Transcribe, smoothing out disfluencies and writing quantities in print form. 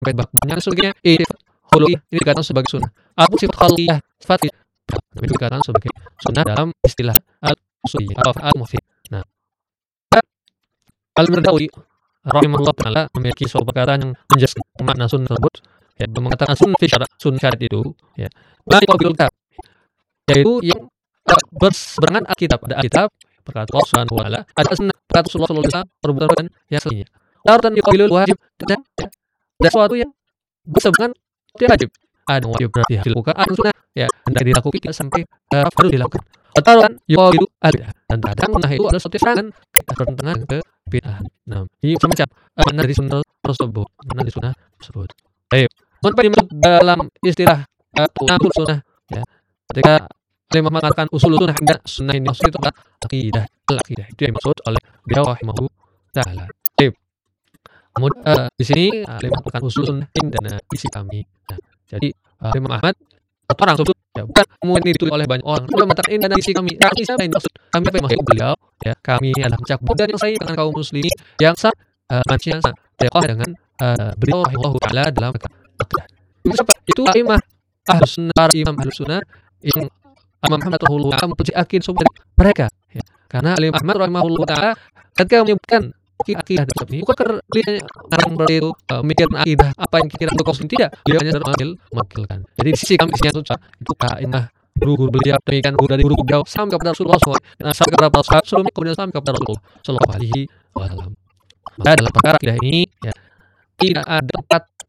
banyak sebagainya khuluqiyah ini dikatakan sebagai sunnah. Apapun sifat khalqiyah, sifat itu dikatakan sebagai sunnah dalam istilah al-usuliyah atau al-muhsin. Nah, Al-Mirdawi rahimahullah taala memiliki suatu perkataan yang menjelaskan makna sunnah tersebut. Ya, mengatakan sunnah fi syara', sunnah syariat itu ya. Baik qabilul kitab, yaitu yang berseberangan Alkitab, ada Alkitab perkataan Allah Subhanahu wa taala, ada sunnah perkataan Rasulullah sallallahu alaihi wasallam, perbuatan yang aslinya. Daratan yuqabilul wajib, dan ada sesuatu yang berseberangan dia wajib. Ada wajib berarti harus dilakukan, ada sunnah ya hendak dilakukan sampai harus dilakukan. Ataran yuqabilu al-bid'ah, dan kadang sunnah itu adalah suatu serangan kita bertentangan ke bid'ah. Nah, ini semacam mana di sunnah tersebut, mana di sunnah tersebut. Baik, apa dimaksud dalam istilah usul sunnah ya? Ketika Imam mengatakan usul sunnah, enggak sunnah ini maksud itu adalah akidah, al-akidah. Itu yang dimaksud oleh beliau rahimahullah taala. Baik. Kemudian di sini Imam mengatakan usul sunnah dan isi kami. Nah, jadi Imam Ahmad atau orang tersebut ya, bukan kemudian ini ditulis oleh banyak orang. Beliau mengatakan ini dan isi kami. Nah, ini siapa yang dimaksud? Kami apa yang maksud beliau? Ya, kami adalah mencabut dan yang saya dengan kaum muslimin yang sah manusia yang sah dengan beliau rahimahullah taala dalam akidah. Itu imam ahlus sunnah, para imam ahlus sunnah yang Imam Ahmad rahimahullah taala mempunyai akidah dari mereka ya. Karena Imam Ahmad rahimahullah taala ketika menyebutkan akidah ini bukan karena orang beliau mikirkan akidah apa yang kira untuk kaum tidak, beliau hanya mewakilkan. Jadi di sisi kami isinya itu kainah guru beliau, demikian guru dari guru beliau sampai kepada Rasulullah SAW, sampai kepada para sahabat sebelumnya, kemudian sampai kepada Rasulullah Sallallahu Alaihi Wasallam. Maka dalam perkara akidah ini ya, tidak ada tempat